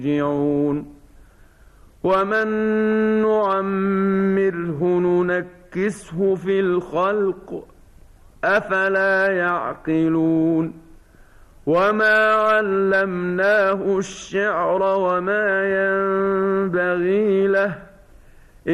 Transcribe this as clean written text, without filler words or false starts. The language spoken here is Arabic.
يرجعون ومن نعمره ننكسه في الخلق أفلا يعقلون وما علمناه الشعر وما ينبغي له